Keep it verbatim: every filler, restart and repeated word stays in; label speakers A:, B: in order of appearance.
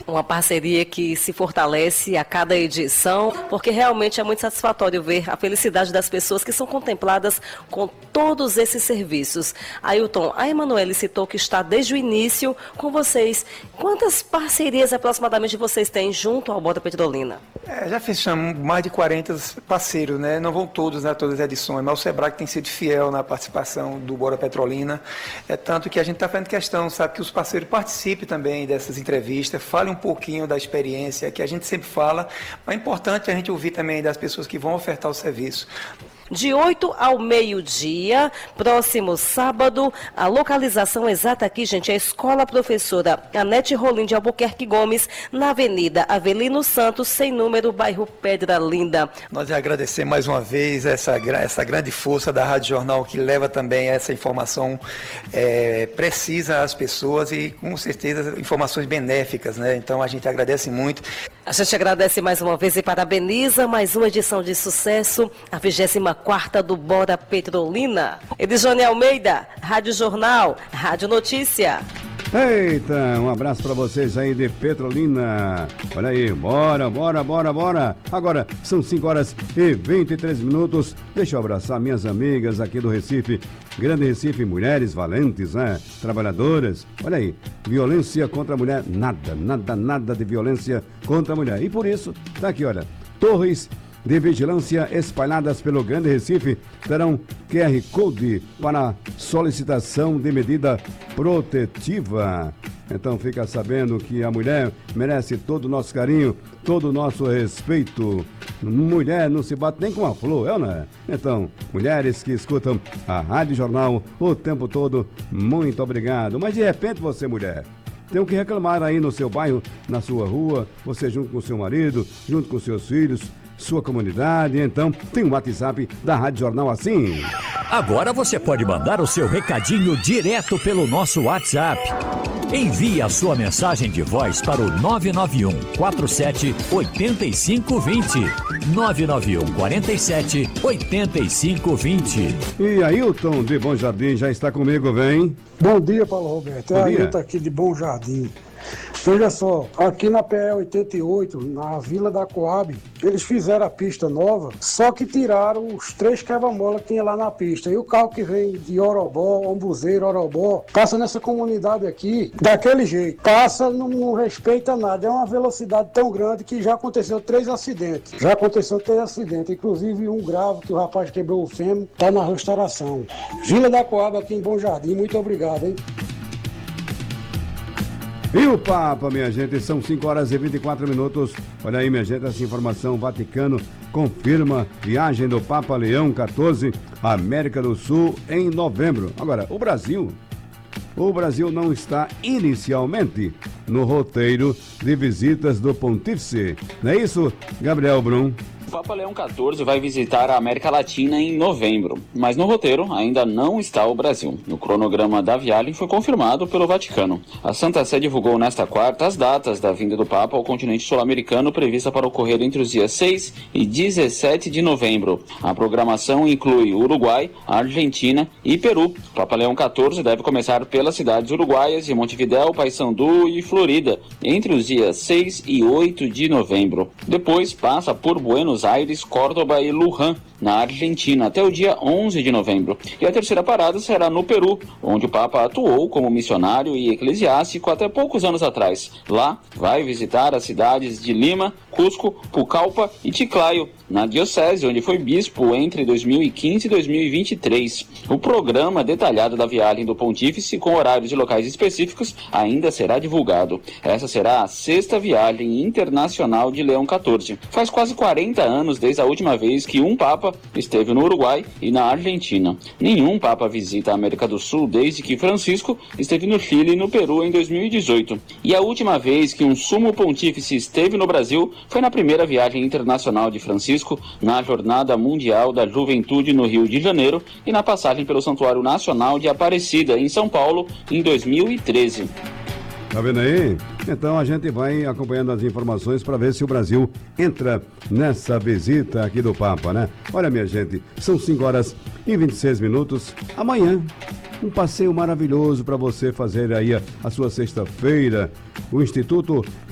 A: Uma parceria que se fortalece a cada edição, porque realmente é muito satisfatório ver a felicidade das pessoas que são contempladas com todos esses serviços. Ailton, a Emanuele citou que está desde o início com vocês. Quantas parcerias aproximadamente vocês têm junto ao Bora Petrolina?
B: É, já fechamos mais de quarenta parceiros, né? Não vão todos, né, todas as edições, mas o Sebrae tem sido fiel na participação do Bora Petrolina. É tanto que a gente está fazendo questão, sabe, que os parceiros participem também dessas entrevistas, falem um pouquinho da experiência que a gente sempre fala, mas é importante a gente ouvir também das pessoas que vão ofertar o serviço.
A: De oito ao meio-dia, próximo sábado, a localização exata aqui, gente, é a Escola Professora Anete Rolim de Albuquerque Gomes, na Avenida Avelino Santos, sem número, bairro Pedra Linda.
B: Nós agradecemos mais uma vez essa, essa grande força da Rádio Jornal, que leva também essa informação é, precisa às pessoas e, com certeza, informações benéficas, né? Então, a gente agradece muito.
A: A gente agradece mais uma vez e parabeniza mais uma edição de sucesso, a vigésima quarta do Bora Petrolina. Edjone Almeida, Rádio Jornal, Rádio Notícia.
C: Eita, um abraço para vocês aí de Petrolina. Olha aí, bora, bora, bora, bora. Agora são cinco horas e vinte e três minutos. Deixa eu abraçar minhas amigas aqui do Recife, Grande Recife, mulheres valentes, né? Trabalhadoras. Olha aí, violência contra a mulher, nada, nada, nada de violência contra a mulher. E por isso, tá aqui, olha, torres de vigilância espalhadas pelo Grande Recife terão Q R Code para solicitação de medida protetiva. Então fica sabendo que a mulher merece todo o nosso carinho, todo o nosso respeito. Mulher não se bate nem com a flor, é ou não é? Então, mulheres que escutam a Rádio Jornal o tempo todo, muito obrigado. Mas de repente você, mulher, tem o que reclamar aí no seu bairro, na sua rua, você junto com o seu marido, junto com seus filhos, sua comunidade, então tem um WhatsApp da Rádio Jornal assim.
D: Agora você pode mandar o seu recadinho direto pelo nosso WhatsApp. Envie a sua mensagem de voz para o nove nove um quatro sete oito cinco dois zero. nove nove um quatro sete oito cinco dois zero.
C: E Ailton de Bom Jardim já está comigo, vem.
E: Bom dia, Paulo Roberto. É Ailton aqui de Bom Jardim. Veja só, aqui na P E oitenta e oito, na Vila da Coab, eles fizeram a pista nova, só que tiraram os três quebra-mola que tinha lá na pista. E o carro que vem de Orobó, Ombuzeiro, Orobó, passa nessa comunidade aqui, daquele jeito. Passa, não, não respeita nada. É uma velocidade tão grande que já aconteceu três acidentes. Já aconteceu três acidentes, inclusive um grave que o rapaz quebrou o fêmur, tá na restauração. Vila da Coab aqui em Bom Jardim, muito obrigado, hein?
C: E o Papa, minha gente, são cinco horas e vinte e quatro minutos. Olha aí, minha gente, essa informação. Vaticano confirma viagem do Papa Leão quatorze à América do Sul em novembro. Agora, o Brasil, o Brasil não está inicialmente no roteiro de visitas do Pontífice. Não é isso, Gabriel Brum?
F: O Papa Leão quatorze vai visitar a América Latina em novembro, mas no roteiro ainda não está o Brasil. O cronograma da viagem foi confirmado pelo Vaticano. A Santa Sé divulgou nesta quarta as datas da vinda do Papa ao continente sul-americano, prevista para ocorrer entre os dias seis e dezessete de novembro. A programação inclui Uruguai, Argentina e Peru. O Papa Leão quatorze deve começar pelas cidades uruguaias de Montevidéu, Paissandu e Florida, entre os dias seis e oito de novembro. Depois passa por Buenos Aires, Córdoba e Luján, na Argentina, até o dia onze de novembro. E a terceira parada será no Peru, onde o Papa atuou como missionário e eclesiástico até poucos anos atrás. Lá, vai visitar as cidades de Lima, Cusco, Pucallpa e Chiclayo, na diocese, onde foi bispo entre dois mil e quinze e dois mil e vinte e três. O programa detalhado da viagem do Pontífice, com horários e locais específicos, ainda será divulgado. Essa será a sexta viagem internacional de Leão quatorze. Faz quase quarenta anos desde a última vez que um Papa esteve no Uruguai e na Argentina. Nenhum Papa visita a América do Sul desde que Francisco esteve no Chile e no Peru em dois mil e dezoito. E a última vez que um sumo pontífice esteve no Brasil foi na primeira viagem internacional de Francisco, na Jornada Mundial da Juventude no Rio de Janeiro e na passagem pelo Santuário Nacional de Aparecida, em São Paulo, em dois mil e treze.
C: Tá vendo aí? Então a gente vai acompanhando as informações para ver se o Brasil entra nessa visita aqui do Papa, né? Olha, minha gente, são cinco horas e vinte e seis minutos. Amanhã, um passeio maravilhoso para você fazer aí a, a sua sexta-feira. O Instituto